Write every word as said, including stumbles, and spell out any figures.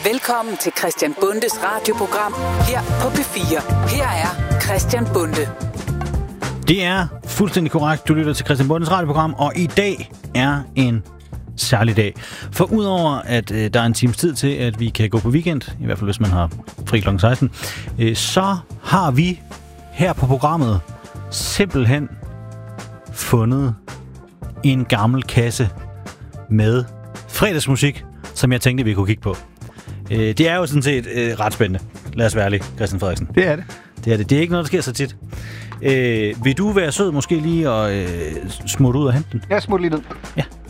Velkommen til Christian Bundes radioprogram her på P fire. Her er Christian Bunde. Det er fuldstændig korrekt. Du lytter til Christian Bundes radioprogram, og i dag er en særlig dag. For udover at øh, der er en times tid til, at vi kan gå på weekend, i hvert fald hvis man har fri klokken seksten, øh, så har vi her på programmet simpelthen fundet en gammel kasse med fredagsmusik, som jeg tænkte, vi kunne kigge på. Øh, det er jo sådan set øh, ret spændende. Lad os være ærlige, Christian Frederiksen. Det er det. Det er det. Det er ikke noget, der sker så tit. Øh, vil du være sød måske lige og øh, smutte ud og hente den? Jeg smutter lige ned. Ja.